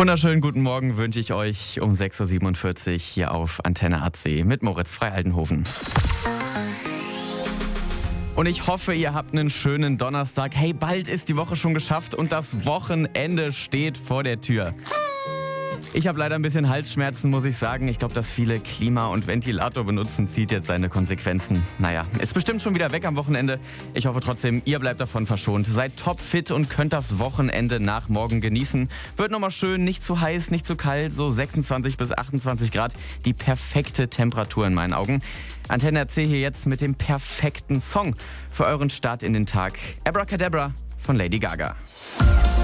Wunderschönen guten Morgen wünsche ich euch um 6.47 Uhr hier auf Antenne AC mit Moritz Frei-Aldenhofen. Und ich hoffe, ihr habt einen schönen Donnerstag. Hey, bald ist die Woche schon geschafft und das Wochenende steht vor der Tür. Ich habe leider ein bisschen Halsschmerzen, muss ich sagen. Ich glaube, dass viele Klima- und Ventilator benutzen, zieht jetzt seine Konsequenzen. Naja, ist bestimmt schon wieder weg am Wochenende. Ich hoffe trotzdem, ihr bleibt davon verschont. Seid topfit und könnt das Wochenende nach morgen genießen. Wird nochmal schön, nicht zu heiß, nicht zu kalt, so 26 bis 28 Grad. Die perfekte Temperatur in meinen Augen. Antenne AC hier jetzt mit dem perfekten Song für euren Start in den Tag. Abracadabra von Lady Gaga.